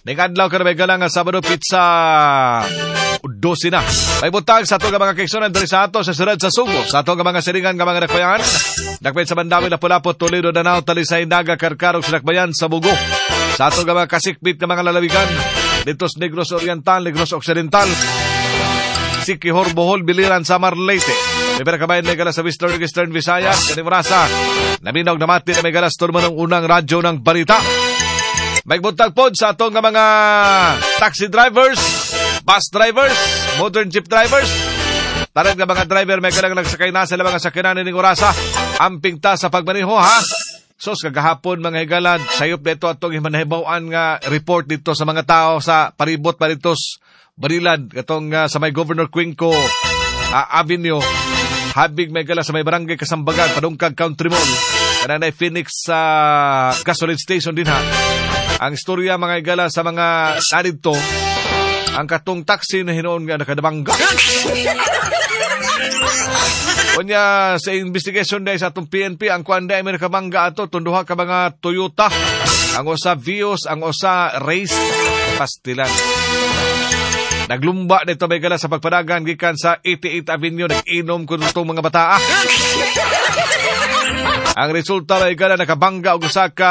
Ningadlaw ka na may galang nga Sabado pizza 12 na. May butang sa itong mga keksonan dari sa ato sa Sirad sa Subo. Sa itong mga siringan nga mga nakbayan. Nagpait sa Mandawi na Pulapo, Toledo, Danao, Talisay, Naga, Karkarog, Sinakbayan, sa Bugo. Sa itong mga kasikbit na mga lalawigan. Dito sa Negros Oriental, Negros Occidental. Sikihor, Bohol, Biliran, Samar, Leyte. May pinakabayan may galas sa Western Visayas, Kanimurasa. Naminaw na mati na may galas turma ng unang radyo ng balita. May buntag pod sa atong mga taxi drivers, bus drivers, modern jeep drivers. Taran nga mga driver may kanang nagsakay na sila mga sakyanan ng orasa. Amping ta sa pagmaneho ha. Sos kagahapon mga higalad, sayop dito atong himanahibawan nga report dito sa mga tao sa paribot paritos Barilad katong sa may Governor Quinco Avenue. Habig may gala sa may barangay Kasambagan, Padungkag Country Mall. Kananay Phoenix gasoline station din ha. Ang istorya mga igala sa mga narito, ang katong taxi na hinoon nga nakadabangga. Kunya sa investigation dahil sa atong PNP, ang kuanda ay may nakabangga ato, tunduha ka mga Toyota, ang usa Vios, ang usa Race, pastilan. Naglumba nito may gala sa pagpadagan gikan sa 88 Avenue, nag-inom ko itong mga bataa. Ang resulta may gala nakabangga o usa ka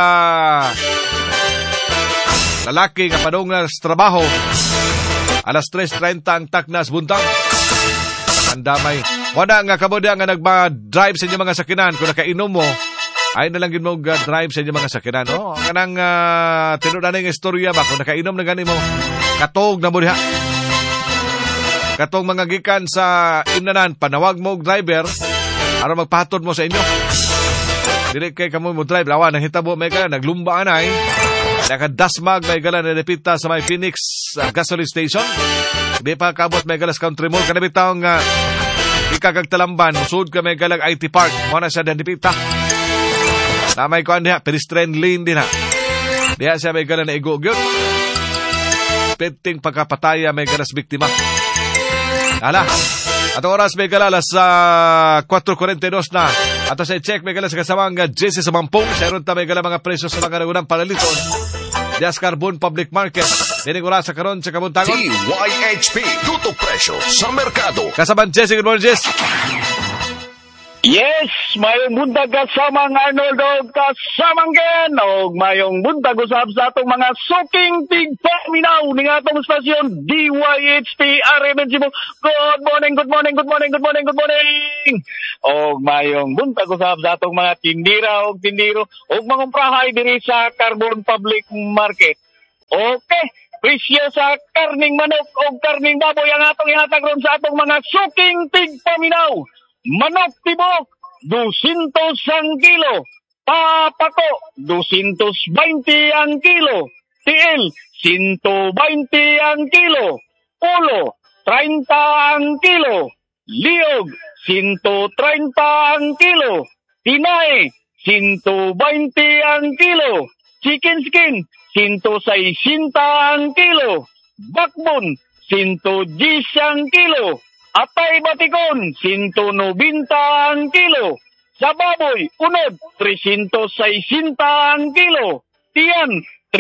lalaki nga padungan sa trabaho. Alas 3:30 ang taknas buntang. Ang damay. Wala nga kamuda nga nagba-drive sa inyo mga sakinan. Kung nakainom mo, ay na lang yun mo drive sa inyo mga sakinan. Oh, kanang tinunan ng istorya ba? Kung nakainom na gani mo, katog na mo diha. Katong mga gikan sa inanan, panawag mo driver, para magpahatod mo sa inyo. Dili kay kamo mo drive, lawan, nang hitabo, may ka, naglumba anay. Nakadasmag may gala na depita sa may Phoenix gasoline station. Di pa kabot may galas Country Mall. Kanabit taong ikagagtalamban. Musud ka may galang IT Park. Muna siya na depita. Na may kuhan diha. Pedestrian lane din ha. Diha siya may gala na igugyon. Penting pagkapataya may galas biktima. Hala. At oras may gala alas 4:42 na. At sa check may gala sa kasamang Jesse sa Mampong. Sa iron ta may gala mga presyo sa mga nagunang palaliton. Dias Carbon Public Market. Dinig oras sa karon sa Kabuntagon. TYHP. Tutok presyo sa merkado. Kasaban Jesse. Good morning, Jesse. Yes, mayong buntag kasamang Arnold o kasamang Ken o mayong buntag usab sa atong mga suking tigpaminaw ning atong stasyon DYHP RMN Cebu. Good morning, good morning, good morning, good morning, good morning. O mayong buntag usab sa atong mga tindira o tindiro o mangumprahay diri sa Carbon Public Market. Okay, presyo sa karning manok o karning baboy ang atong ihatag ron sa atong mga suking tigpaminaw. Manok tibok, 200 ang kilo. Papako, 220 ang kilo. Tiil, 120 ang kilo. Ulo, 30 ang kilo. Liog, 130 ang kilo. Tinay, 120 ang kilo. Chicken skin, 160 ang kilo. Backbone, 110 ang kilo. Atay batikon, 190 ang kilo. Sa baboy, unod, 360 ang kilo. Tiyan,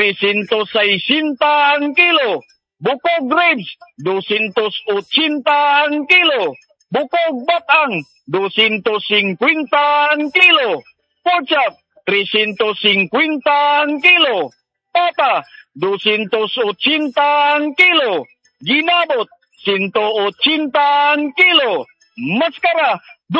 360 ang kilo. Bukog grapes, 280 ang kilo. Bukog batang, 250 ang kilo. Pork chop, 350 ang kilo. Pata, 280 ang kilo. Ginabot, 180 ang kilo. Maskara,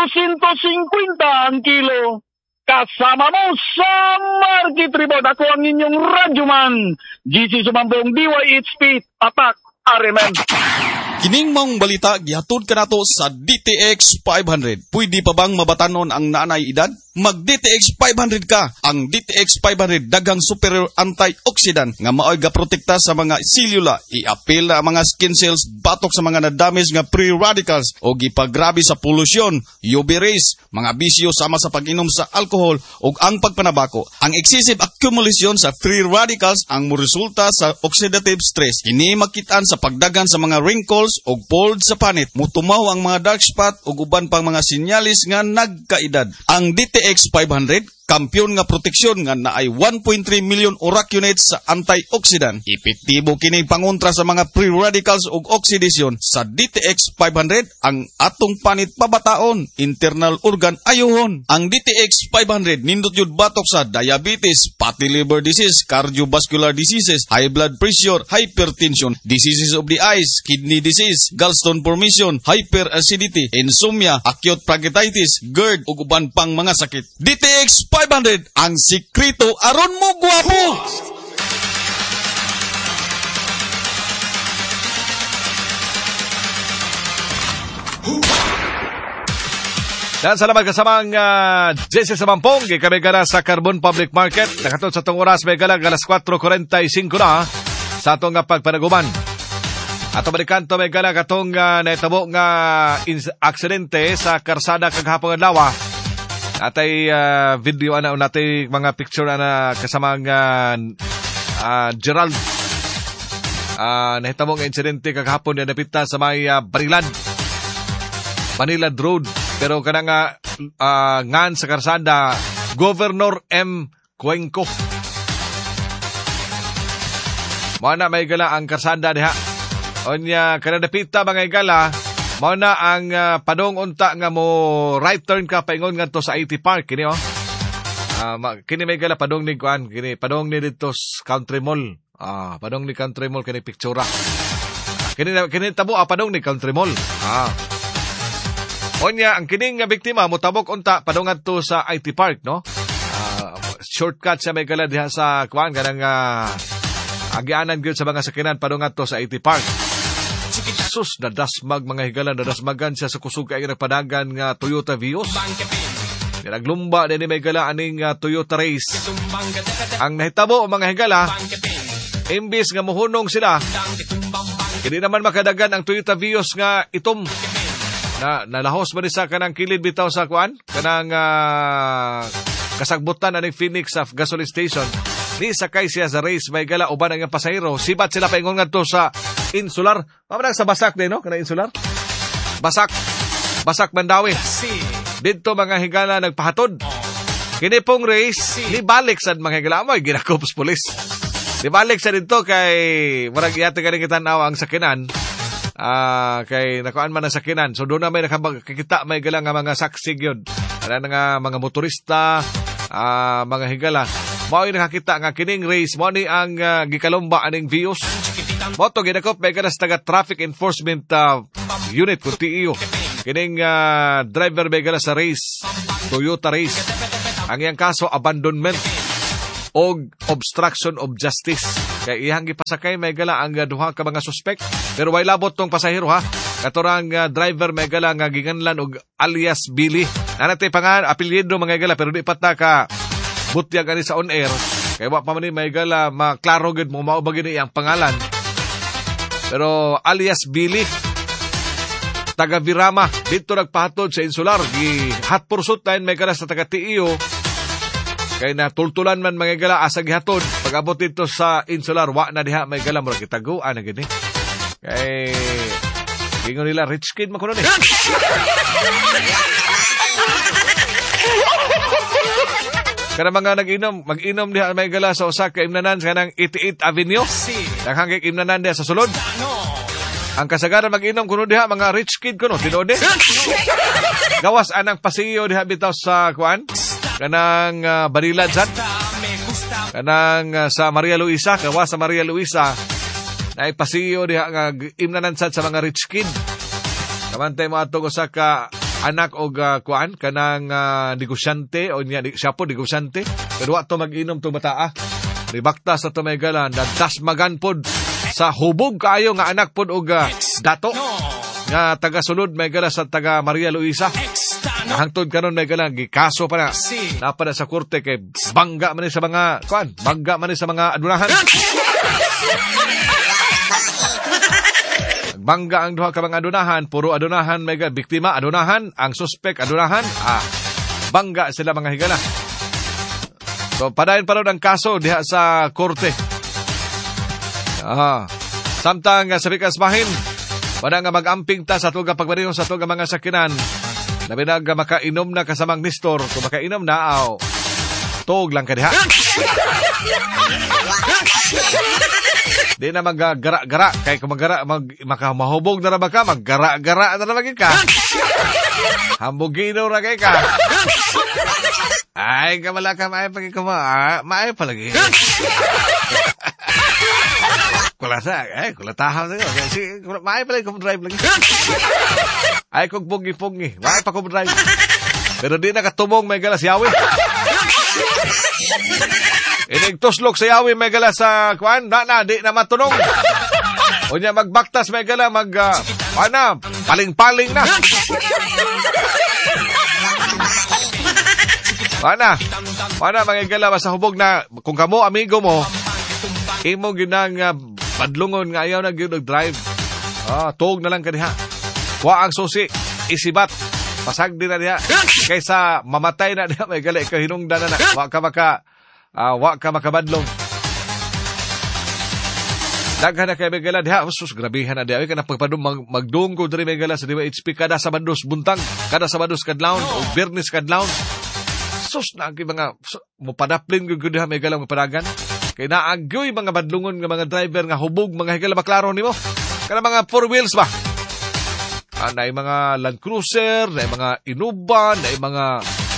250 ang kilo. Kasama mo sa Market Report. Ako ang inyong radyoman, GC Sumampong DYHP Attack RMN. Kining mong balita gihatod kanato sa DTX 500. Pwede pa bang mabatanon ang naanay edad? Mag DTX 500 ka. Ang DTX 500 daghang superior antioxidant nga maoy ga protekta sa mga selula, i-apil na mga skin cells batok sa mga na-damage nga free radicals o gipagrabe sa polusyon, UV rays, mga bisyo sama sa pag-inom sa alcohol ug ang pagpanabako. Ang excessive accumulation sa free radicals ang moresulta sa oxidative stress. Ini makitaan sa pagdagan sa mga wrinkles ug bald sa panit. Mutumaw ang mga dark spot ug uban pang mga sinyalis nga nagkaedad. Ang DTX 500 Kampiyon nga proteksyon nga naay 1.3 million urak units sa antioxidant. Epektibo kini pangontra sa mga free radicals ug oxidation. Sa DTX 500 ang atong panit pabataon, internal organ ayuhon. Ang DTX 500 nindot yun batok sa diabetes, fatty liver disease, cardiovascular diseases, high blood pressure, hypertension, diseases of the eyes, kidney disease, gallstone formation, hyperacidity, insomnia, acute pancreatitis, GERD ug uban pang mga sakit. DTX 500 ang sikreto aron mo guwapo. Dan salamat kasamang Jesse Samampong, kami gala sa Carbon Public Market. Nakatod sa itong oras, may gala alas 4:45 na sa itong pagpanaguman. At balikanto may gala katong naitabo nga aksidente sa karsada kaghapon adlaw. Atay video natay mga picture kasamang Gerald. Nahitabo nga insidente kaghapon na napita sa may Manila Road. Pero kanang ngan sa karsada, Governor M. Cuenco. Mana may gala ang karsada diha. Onya kanadapita mga igala, mana ang padong unta nga mo right turn ka paingon ngadto sa IT Park kini kini may gala padong ni kuan, kini padong ni dito Country Mall. Padong ni Country Mall kini pictura. Kini tabo padong ni Country Mall. Onya ang kining nga biktima motabok unta padong ngadto sa IT Park, no? Shortcut sa may gala diha sa kuan kanang agianan gyud sa mga sakinan padong ngadto sa IT Park. Sus, nadasmag mga higala, nadasmagan siya sa kusog kay nagpadagan nga Toyota Vios. Naglumba din may gala aning Toyota Race. Ang nahitabo mga higala, imbis nga muhunong sila, hindi naman makadagan ang Toyota Vios nga itom. Nalahos man isa kanang kilid bitaw sa kuan, kanang kasagbutan aning Phoenix sa gasoline station. Ni sakay siya sa race may gala uban ang pasahero, sibat sila paingon ngadto sa Insular. Mamanang sa Basak din, no? Kanang Insular. Basak Mandawi. Dito mga higala nagpahatod. Kini pong race, nibalik sa mga higala. Amoy, ginakopos pulis. Nibalik sa dito kay marag iyate ka rin kitanawa ang sakinan. Kay nakuan man ang sakinan. So doon na may nakakita may gala nga mga saksig yun. Ano nga mga motorista, mga higala. Mao yung nakakita nga kining race, mo ni ang gikalomba aning Vios. Moto ginakop may ganas taga Traffic Enforcement Unit kung TEU. Kining driver may ganas sa race, Toyota Race. Ang iyang kaso, abandonment o obstruction of justice. Kaya iyang gipasakay may gala ang duha ka mga suspect. Pero way labot tong pasahero ha. Katurang driver may gala nga ginganlan og alias Billy. Nanatay pangan apelyido mga gala pero di pata ka butyag ani sa on air. Kaya wa pa man ni may gala maklaro gid mo mao ba gid iyang pangalan. Pero alias Billy, taga Virama, dito nagpahatod sa Insular. Hot pursuit tayo may galas sa taga TEU. Kaya natultulan man mga gala asag hatod. Pag-abot dito sa Insular, wa na diha may gala mura kitaguan na gini. Kaya gingon nila, rich kid makuno ni. Kada mga mag-inom diha may gala sa usa ka imnanan sa kanang 88 Avenue. Naghangkik imnanan diha sa sulod. Ang kasagaran mag-inom kuno diha mga rich kid kuno tinuod ni. Gawas anang pasiyo diha bitaw sa kuan. Kanang Barilan sad. Kanang sa Maria Luisa, gawas sa Maria Luisa. Na pasiyo diha nga imnanan sad sa mga rich kid. Kamantay mo atong usa ka anak og kuan kanang negosyante o niya siya po negosyante pero ato mag-inom to bataa ribakta sa to may gala nadasmagan pod sa hubog kaayo nga anak pod og dato nga taga sulod may gala sa taga Maria Luisa hangtod kanon may gala gikaso pa na napada sa korte kay bangga man sa mga kuan bangga man sa mga adunahan. Bangga ang duha ka mga adunahan, puro adunahan, may biktima, adunahan, ang suspek, adunahan, bangga sila mga higala. So, padayon pa rin ang kaso diha sa korte. Samtang sa Pikas Bahin, pada nga mag-amping ta sa tuga pagbarino sa tuga mga sakinan, nabinag makainom na kasamang Nistor, kung makainom na, Tog lang ka diha. Di na maggara-gara. Kaya kung makamahubog na naman ka, maggara-gara na naman ka. Hambugino na kayo ka. Ay, kamala ka, maay pagi kuma. Maay palagi. Kulatahan na yun. Maay palagi kumdrive lagi. Ay, kung pungi-pungi. Maay pa kumdrive. Pero di na katumong may galas yawi. Inigtuslok sa yawi may galas sa kuan. Di na matunong. O niya magbaktas may gala, paling-paling na. Pana, mga gala, basta hubog na, kung kamo, amigo mo, imo ginang padlungon nga ayaw na drive. Tuog na lang ka diha. Wa ang susi, isibat, pasag din na diha. Kaysa mamatay na diha, may gala, ikaw hinungdan na. Wa ka makabadlong. Daghan na kay Megala diha. Sus, grabihan na diha. Ay ka na pagpadong magdunggo diri Megala sa DYHP kada Sabados buntag, kada Sabados kadlawon o Biyernes kadlawon. Sus, na ang mga mupadaplin gyud diha Megala mapadagan. Kay naagyoy mga badlungon nga mga driver nga hubog mga higala maklaro nimo. Kana mga four wheels ba? Nay mga Land Cruiser, nay mga Innova, nay mga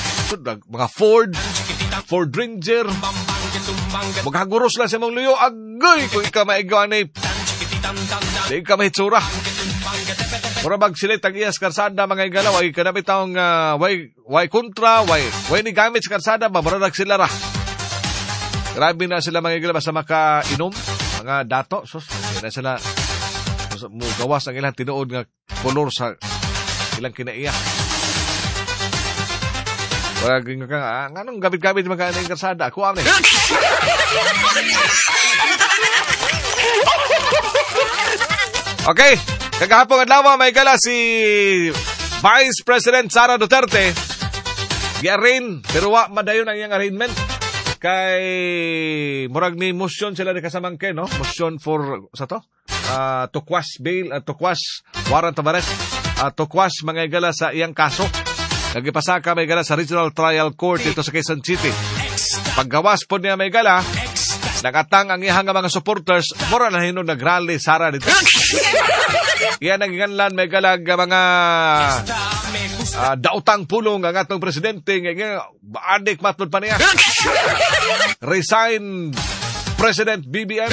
Ford Ranger. Maghaguros lang sa mong luyo. Agoy! Kung ikaw maigawan ay di ka mahitsura. Mura magsilit ang iyas karsada mga igala. Way kanamit ang way kontra. Way ni gamit sa karsada. Mamaradag sila ra. Grabe na sila mga igala. Basta makainom. Mga dato. Sus, hindi na sila gawas ang ilang tinuod nga kolor sa ilang kinaiya. Wala nga anong gabit-gabit magkano yung karsada? Ako ang Okay, kagahapong adlaw may gala si Vice President Sara Duterte. Gi-arraign, pero wa madayon ang iyang arraignment. Kay murag ni motion sila ni kasamangke, no? Motion for sa to? To quash bail, to quash warrant of arrest, to quash mga gala sa iyang kaso. Nagipasaka may gala sa Regional Trial Court dito sa Quezon City. Paggawas po niya may gala, nakatang ang iyang mga supporters, mura na hinon nag-rally Sara dito. Iyan ang inganlan may gala mga dautang pulong ang atong presidente. Adik matod pa niya. Resign President BBM.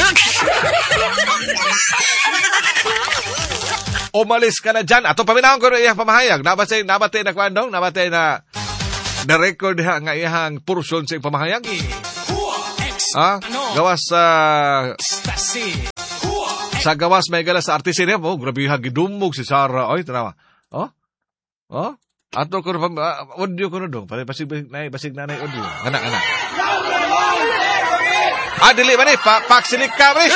Umalis ka na dyan. Ato paminahon ko na iyang pamahayag. Nabatay na kwandong. Nabatay na record nga iyang portion sa iyang pamahayag. Gawas sa gawas may gala sa artisin niya. Grabe hagidumog si Sara. Oy, tanawa. Ato ko na audio ko na dong. Basig na audio. Anak. Dili ba ni? Paksilik ka ba ni?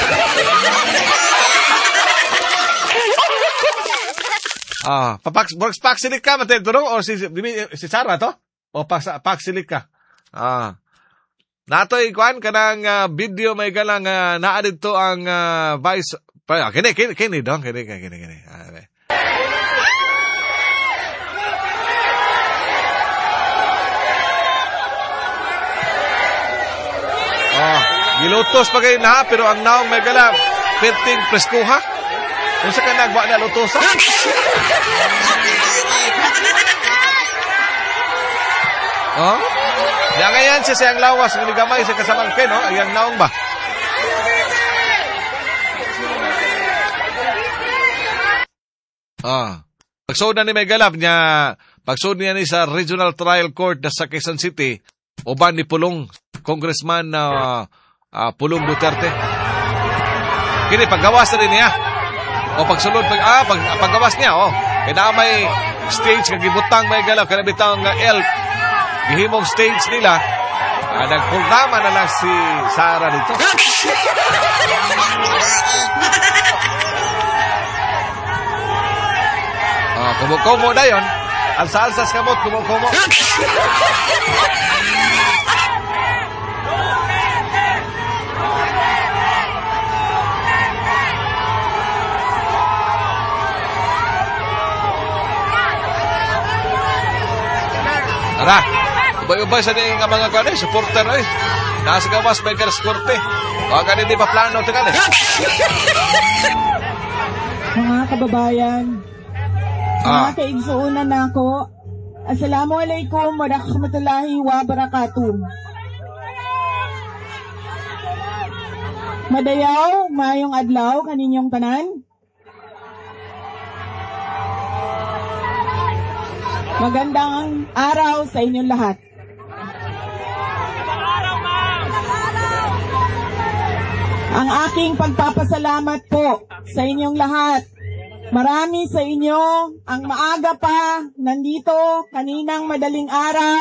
Paksilik ka matay to o si Sara to? O paksilik ka? Nato ikuan kanang video may galang naadid to ang vice kini dong kini. Gilutos pa kayo na pero ang naong may gala perting preskuha. Kung sa ka nagwa na lutosa. Yang ngayon siya siyang lawas ng gamay sa kasamangke, no? Ayang naong ba? Pagsod na ni Megalab niya, pagsod niya ni sa Regional Trial Court na sa Quezon City, uban ni Pulong, Congressman Pulong Duterte. Kini paggawas na rin niya. O pagsulod, paggawas niya, kaya na may stage, kagibutang may galaw, kaya bitang elk, gihimong stage nila, nagprograma na lang si Sara dito. Kumo-kumo na yun. Alsa-alsas kamot, kumo-kumo. Tara, Ubay-ubay sa nga mga kwan supporter ay. Nasa gawas may korte. Wag ka di pa plano tingali. Mga kababayan, mga kaigsuunan nako. Assalamualaikum warahmatullahi wabarakatuh. Madayaw, mayong adlaw kaninyong tanan. Magandang araw sa inyong lahat. Ang aking pagpapasalamat po sa inyong lahat. Marami sa inyo ang maaga pa nandito kaninang madaling araw.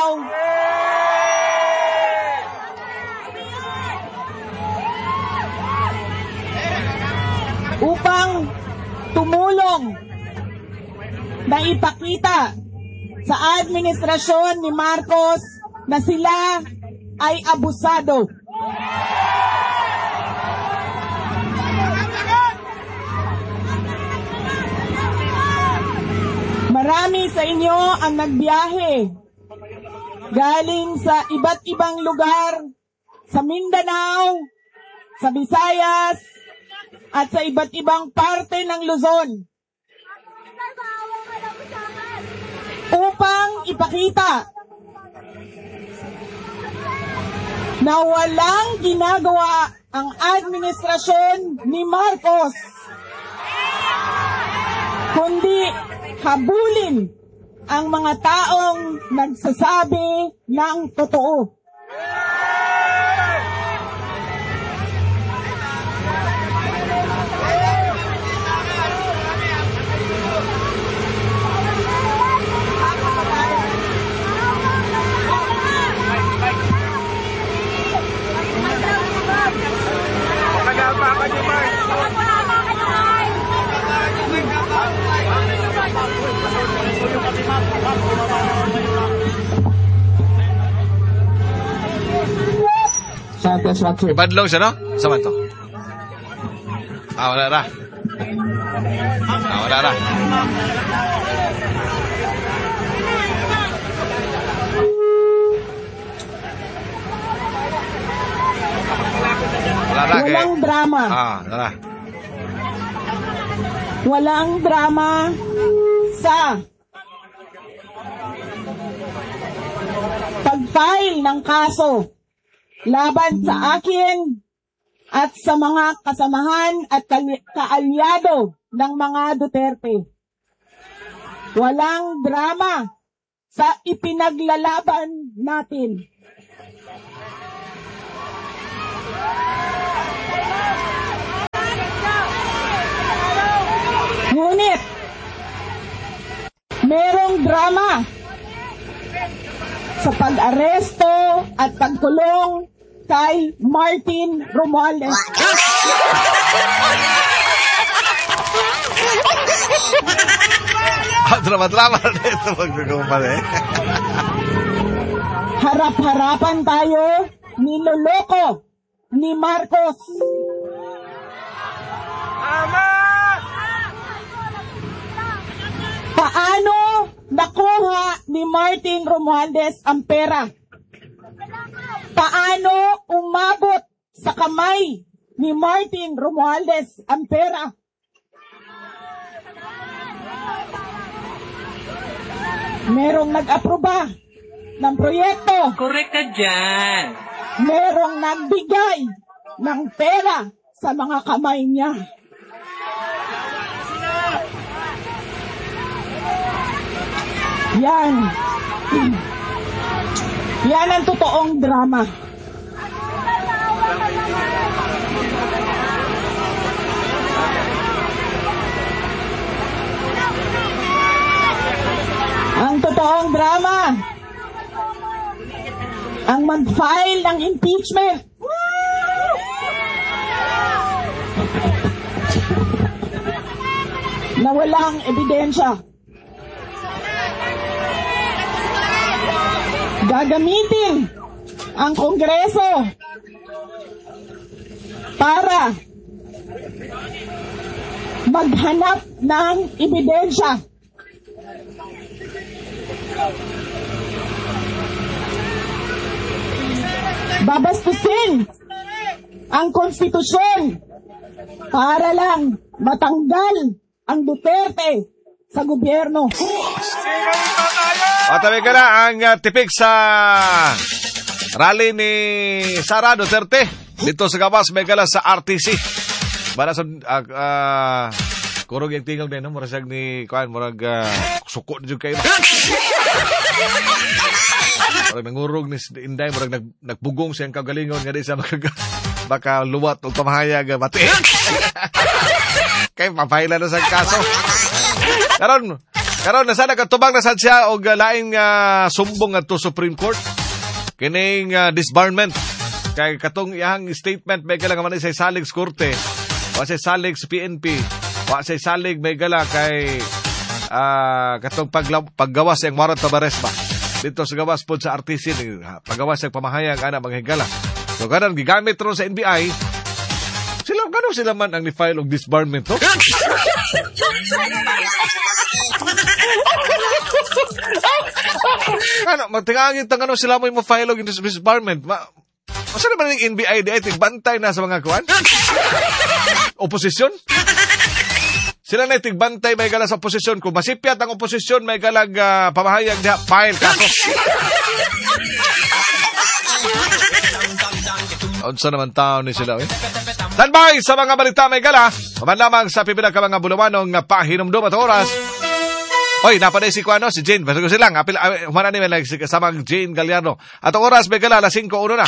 Upang tumulong na ipakita sa administrasyon ni Marcos na sila ay abusado. Marami sa inyo ang nagbiyahe galing sa iba't ibang lugar sa Mindanao, sa Visayas, at sa iba't ibang parte ng Luzon upang ipakita na walang ginagawa ang administrasyon ni Marcos kundi habulin ang mga taong nagsasabi ng totoo. Badlong siya, no? Sama to. Wala ra. Wala ra. Walang drama. Wala. Walang drama sa pag-file ng kaso laban sa akin at sa mga kasamahan at kaalyado ng mga Duterte. Walang drama sa ipinaglalaban natin. Ngunit, merong drama sa pag-aresto at pagkulong kay Martin Romualdez. Drama-drama na ito magkukumpal eh. Harap-harapan tayo, niloloko ni Marcos. Paano nakuha ni Martin Romualdez ang pera? Paano umabot sa kamay ni Martin Romualdez ang pera? Merong nag-aproba ng proyekto. Correct ka dyan. Merong nagbigay ng pera sa mga kamay niya. Yan. Yan ang totoong drama. Ang totoong drama, ang mag-file ng impeachment. Na walang ebidensya. Gagamitin ang Kongreso para maghanap ng ebidensya. babastusin ang konstitusyon para lang matanggal ang Duterte sa gobyerno. Tabi ka na ang tipik sa rally ni Sara Duterte dito sa Gawas, Megala sa RTC. Para sa kurog yung tingal din, no? Murasag ni Kuan, murag suko na dyan kayo. Murag nangurog ni Inday, murag nagbugong siyang kagalingon nga di sa baka luwat o pamahayag mati. Kaya papahila na sa kaso. Karon nasa nakatubang na sad siya og laing sumbong adto Supreme Court kining disbarment kay katong iyang statement may gala man sa salig sa korte wa sa salig sa PNP wa sa salig may gala kay katong paggawas ang warrant of arrest ba dito sa gawas pod sa RTC paggawas ang pamahayag ana maghigala so karon gigamit ron sa NBI sila man ang ni-file og disbarment no? Magtingangin tang sila mo yung ma-file og disbarment. Masa naman yung NBI di ay tigbantay na sa mga kuwan? Oposisyon? Sila na tigbantay may gala sa oposisyon. Kung masipyat ang oposisyon, may galag pamahayag diha, file kaso. Unsa naman tao ni sila, eh? Standby sa mga balita may gala. Paman lamang sa pipila ka mga bulawanong pahinumdum at oras. Hoy, napaday si Kuano, si Jane. Basta ko silang. Humana ni like, si kasamang Jane Gallardo. At ang oras may gala, 5:01 na.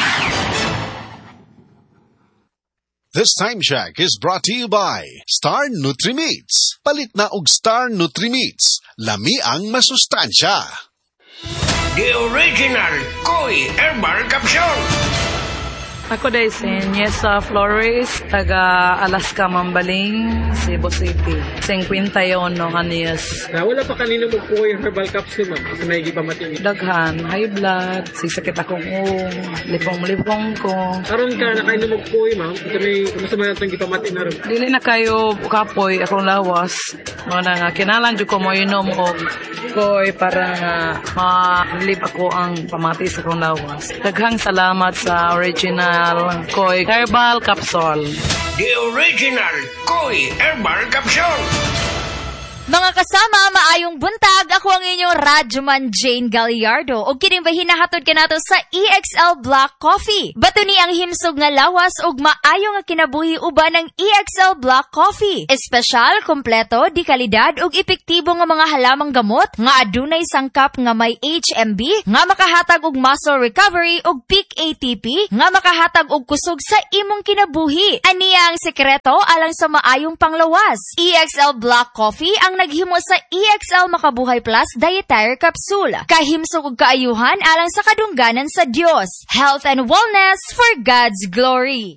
This Time Check is brought to you by Star Nutri-Meats. Palit na og Star Nutri-Meats. Lami ang masustansya. The original Koi Herbal Capsule. Ako day si Niesa Flores, taga Alaska, Mambaling, Cebu City. 51 anyos. Wala pa kanino magpukoy yung herbal capsule, ma'am. Kasi may ipamatindi. Daghan, high blood, sisakit akong lipong-lipong ko. Karon ka na kayo magpukoy, ma'am. Ito may masama natin ipamatindi na rin. Dili na kayo kapoy, akong lawas. Mga nga, kinalan dyo ko mo inom og koy para nga ma-relieve ako ang pamati sa akong lawas. Daghang salamat sa original Koi Herbal Capsule. The original Koi Herbal Capsule. Mga kasama, maayong buntag. Ako ang inyong Radyoman Jane Gallardo. O kining ba hinahatod ka nato sa EXL Black Coffee. Bato ni ang himsog nga lawas ug maayo nga kinabuhi uban ng EXL Black Coffee. Espesyal, kompleto, di kalidad ug epektibo nga mga halamang gamot nga adunay sangkap nga may HMB nga makahatag og muscle recovery ug peak ATP nga makahatag og kusog sa imong kinabuhi. Aniya ang sekreto alang sa maayong panglawas. EXL Black Coffee ang naghimo sa EXL Makabuhay Plus Dietary Capsule. Kahimsog ug kaayuhan alang sa kadungganan sa Dios. Health and wellness for God's glory.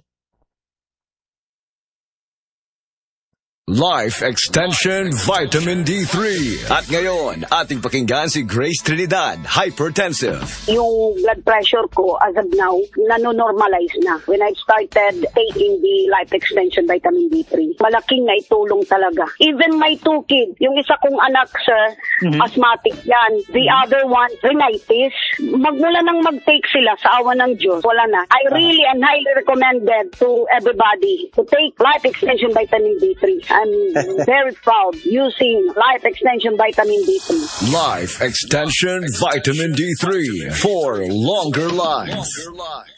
Life Extension Vitamin D3. At ngayon, ating pakinggan si Grace Trinidad, hypertensive. Yung blood pressure ko as of now, nanonormalize na. When I started taking the Life Extension Vitamin D3, malaking naitulong talaga. Even my 2 kids, yung isa kong anak, sir, asthmatic yan. The other one, rhinitis. Magmula nang mag-take sila sa awa ng Diyos, wala na. I really and highly recommended to everybody to take Life Extension Vitamin D3. I'm very proud using Life Extension Vitamin D3. Life Extension Vitamin D3 for longer life.